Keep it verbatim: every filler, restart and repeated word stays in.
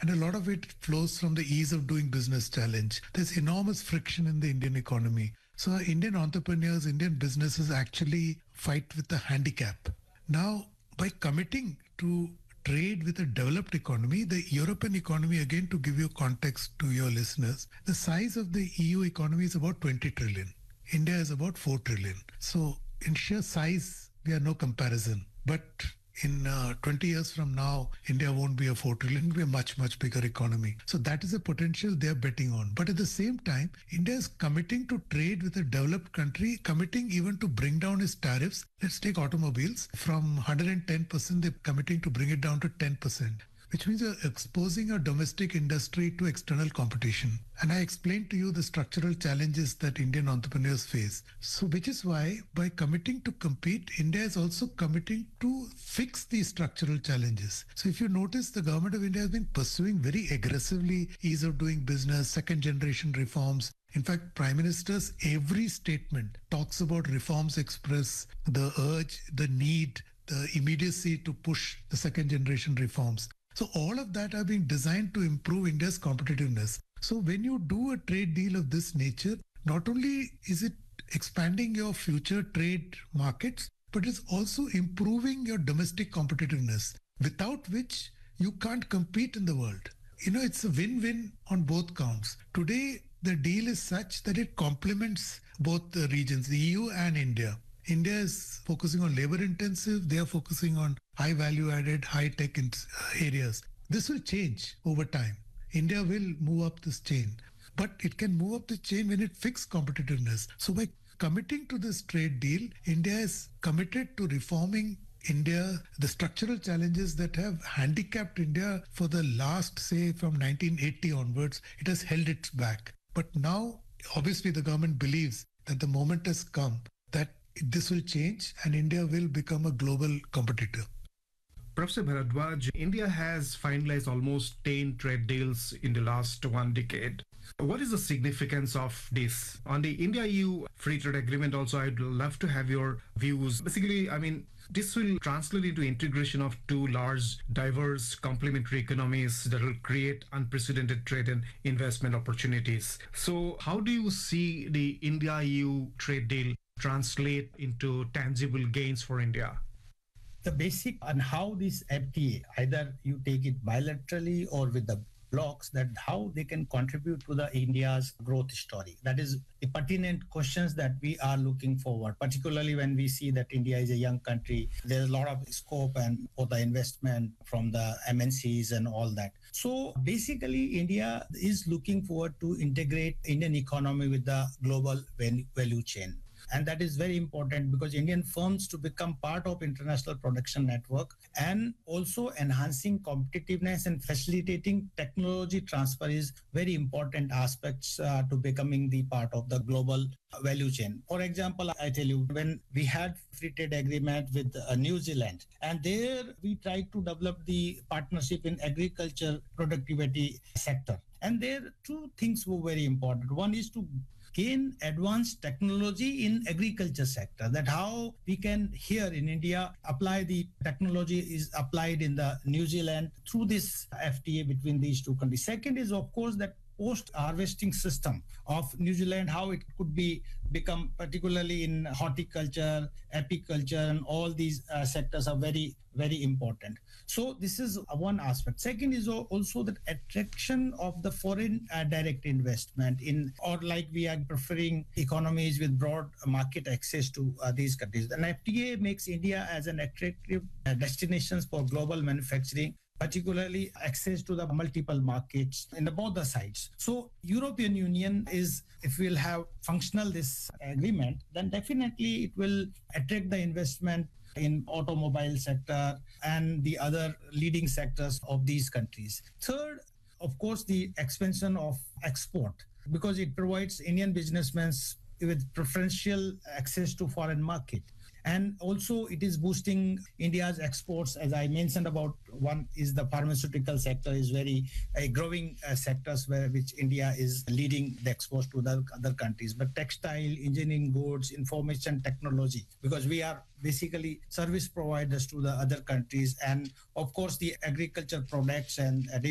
And a lot of it flows from the ease of doing business challenge. There's enormous friction in the Indian economy. So Indian entrepreneurs, Indian businesses actually fight with the handicap. Now, by committing to trade with a developed economy, the European economy, again to give you context to your listeners, the size of the E U economy is about twenty trillion. India is about four trillion. So in sheer size, we are no comparison. But in uh, twenty years from now, India won't be a four trillion, it will be a much, much bigger economy. So that is a potential they're betting on. But at the same time, India is committing to trade with a developed country, committing even to bring down its tariffs. Let's take automobiles. From one hundred ten percent, they're committing to bring it down to ten percent. Which means you're exposing a domestic industry to external competition. And I explained to you the structural challenges that Indian entrepreneurs face. So which is why by committing to compete, India is also committing to fix these structural challenges. So if you notice, the government of India has been pursuing very aggressively ease of doing business, second generation reforms. In fact, Prime Minister's every statement talks about reforms express, the urge, the need, the immediacy to push the second generation reforms. So all of that are being designed to improve India's competitiveness. So when you do a trade deal of this nature, not only is it expanding your future trade markets, but it's also improving your domestic competitiveness, without which you can't compete in the world. You know, it's a win-win on both counts. Today, the deal is such that it complements both the regions, the E U and India. India is focusing on labor intensive, they are focusing on high value added, high tech in, uh, areas. This will change over time. India will move up this chain, but it can move up the chain when it fixes competitiveness. So by committing to this trade deal, India is committed to reforming India, the structural challenges that have handicapped India for the last, say, from nineteen eighty onwards, it has held it back. But now, obviously, the government believes that the moment has come that this will change and India will become a global competitor. Professor Bharadwaj, India has finalized almost ten trade deals in the last one decade. What is the significance of this? On the India-E U free trade agreement also, I'd love to have your views. Basically, I mean, this will translate into integration of two large, diverse, complementary economies that will create unprecedented trade and investment opportunities. So how do you see the India-E U trade deal translate into tangible gains for India? The basic on how this F T A, either you take it bilaterally or with the blocks, that how they can contribute to the India's growth story. That is the pertinent questions that we are looking forward, particularly when we see that India is a young country. There's a lot of scope and for the investment from the M N Cs and all that. So basically, India is looking forward to integrate Indian economy with the global value chain. And that is very important because Indian firms to become part of international production network and also enhancing competitiveness and facilitating technology transfer is very important aspects uh, to becoming the part of the global value chain. For example, I tell you, when we had free trade agreement with uh, New Zealand, and there we tried to develop the partnership in agriculture productivity sector. And there two things were very important. One is to gain advanced technology in agriculture sector, that how we can here in India apply the technology is applied in the New Zealand through this F T A between these two countries. Second is of course that post-harvesting system of New Zealand, how it could be become particularly in horticulture, apiculture, and all these uh, sectors are very, very important. So this is one aspect. Second is also the attraction of the foreign uh, direct investment in, or like we are preferring economies with broad market access to uh, these countries. And F T A makes India as an attractive uh, destinations for global manufacturing, particularly access to the multiple markets in the both the sides. So European Union is, if we'll have functional this agreement, then definitely it will attract the investment in automobile sector and the other leading sectors of these countries. Third, of course, the expansion of export, because it provides Indian businessmen with preferential access to foreign market. And also it is boosting India's exports. As I mentioned about, one is the pharmaceutical sector is very a growing uh, sectors where which India is leading the exports to the other countries. But textile, engineering goods, information technology, because we are basically service providers to the other countries. And of course the agriculture products and